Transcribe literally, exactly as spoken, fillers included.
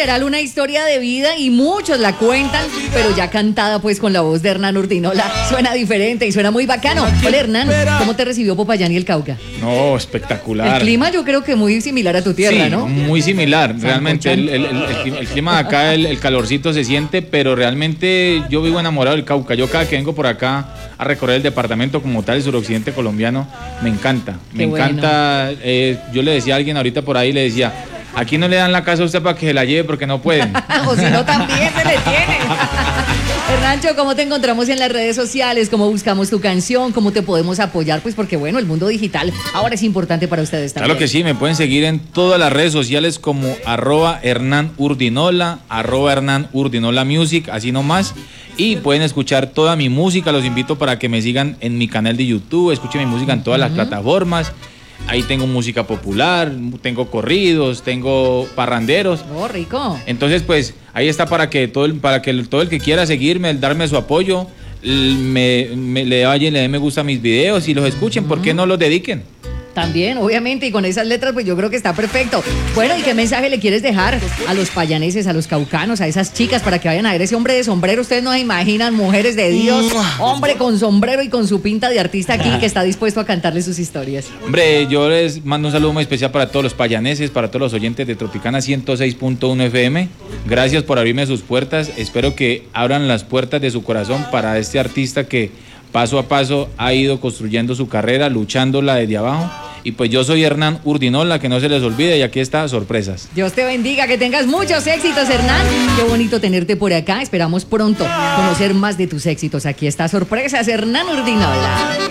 literal una historia de vida y muchos la cuentan, pero ya cantada pues con la voz de Hernán Urdinola. Suena diferente y suena muy bacano. Hola Hernán, ¿cómo te recibió Popayán y el Cauca? No, espectacular. El clima yo creo que muy similar a tu tierra, sí, ¿no? Muy similar. Realmente el, el, el, el, el clima de acá, el, el calorcito se siente, pero realmente yo vivo enamorado del Cauca. Yo cada que vengo por acá a recorrer el departamento como tal, el suroccidente colombiano, me encanta. Me Qué encanta. Bueno. Eh, yo le decía a alguien ahorita por ahí, le decía, aquí no le dan la casa a usted para que se la lleve porque no pueden. O si no, también se le tiene. Hernancho, ¿cómo te encontramos en las redes sociales? ¿Cómo buscamos tu canción? ¿Cómo te podemos apoyar? Pues porque, bueno, el mundo digital ahora es importante para ustedes también. Claro que sí, me pueden seguir en todas las redes sociales como arroba Hernán Urdinola, arroba Hernán Urdinola Music, así nomás. Y pueden escuchar toda mi música. Los invito para que me sigan en mi canal de YouTube, escuchen mi música en todas uh-huh. las plataformas. Ahí tengo música popular, tengo corridos, tengo parranderos. Oh, rico. Entonces, pues, ahí está para que todo el, para que todo el que quiera seguirme, darme su apoyo, me, me le vaya y le dé me gusta a mis videos y los escuchen. Uh-huh. ¿Por qué no los dediquen? También, obviamente, y con esas letras, pues yo creo que está perfecto. Bueno, ¿y qué mensaje le quieres dejar a los payaneses, a los caucanos, a esas chicas para que vayan a ver ese hombre de sombrero? Ustedes no se imaginan, mujeres de Dios, hombre con sombrero y con su pinta de artista aquí que está dispuesto a cantarles sus historias. Hombre, yo les mando un saludo muy especial para todos los payaneses, para todos los oyentes de Tropicana ciento seis punto uno F M. Gracias por abrirme sus puertas. Espero que abran las puertas de su corazón para este artista que paso a paso ha ido construyendo su carrera, luchándola desde abajo. Y pues yo soy Hernán Urdinola, que no se les olvide, y aquí está sorpresas. Dios te bendiga, que tengas muchos éxitos, Hernán. Qué bonito tenerte por acá. Esperamos pronto conocer más de tus éxitos. Aquí está sorpresas, Hernán Urdinola.